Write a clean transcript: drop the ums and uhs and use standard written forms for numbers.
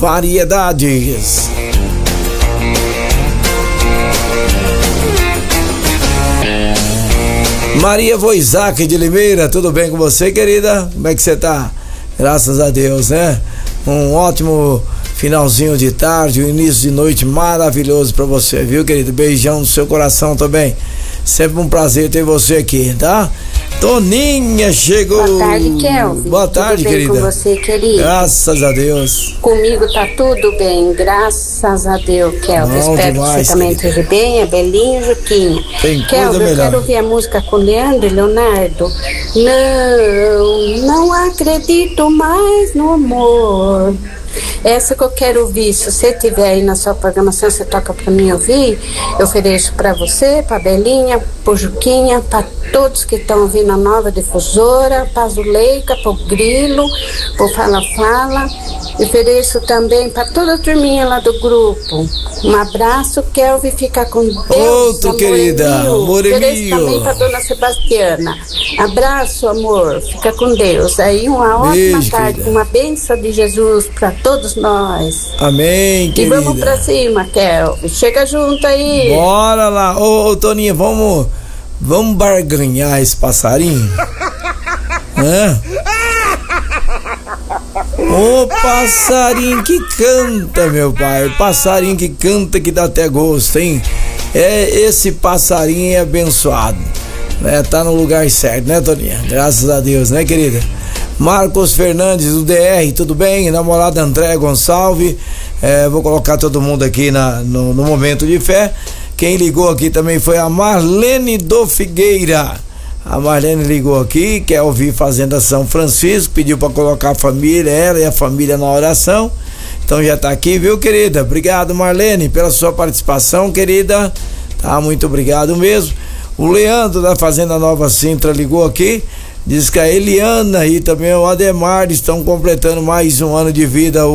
variedades. Maria Voisac de Limeira, tudo bem com você, querida? Como é que você tá? Graças a Deus, né? Um ótimo finalzinho de tarde, um início de noite maravilhoso pra você, viu, querido? Beijão no seu coração também. Sempre um prazer ter você aqui, tá? Toninha chegou. Boa tarde, Kelvin. Boa tarde, tudo bem querida. com você, querido? Graças a Deus. Comigo tá tudo bem, graças a Deus, Kelvin. Bom Espero demais, que você também querida. esteja bem, a Belinha e o Juquinha. Tem coisa Kelvin, eu melhor. quero ouvir a música com Leandro e Leonardo. Não acredito mais no amor. Essa que eu quero ouvir. Se você tiver aí na sua programação, você toca pra mim ouvir. Eu ofereço pra você, pra Belinha, pro Juquinha, pra todos que estão ouvindo a nova difusora, pra Zuleika, pro Grilo, pro Fala Fala. Eu ofereço também pra toda a turminha lá do grupo. Um abraço, Kelvin, fica com Deus. Outro, querida, amor é Ofereço meu. também pra dona Sebastiana. Abraço, amor, fica com Deus. Aí uma ótima Beijo, tarde, querida. uma bênção de Jesus pra todos nós. Amém, E querida. vamos pra cima, Kelvin. Chega junto aí. Bora lá. Ô, Toninha, vamos barganhar esse passarinho? Hã? Ô, passarinho que canta, meu pai. Passarinho que canta, que dá até gosto, hein? Esse passarinho é abençoado, né? Tá no lugar certo, né, Toninha? Graças a Deus, né, querida? Marcos Fernandes, do DR, tudo bem? Namorada André Gonçalves. Vou colocar todo mundo aqui no momento de fé. Quem ligou aqui também foi a Marlene do Figueira. A Marlene ligou aqui, quer ouvir Fazenda São Francisco, pediu para colocar a família, ela e a família na oração. Então já tá aqui, viu, querida? Obrigado, Marlene, pela sua participação, querida. Tá, muito obrigado mesmo. O Leandro da Fazenda Nova Sintra ligou aqui, diz que a Eliana e também o Ademar estão completando mais um ano de vida.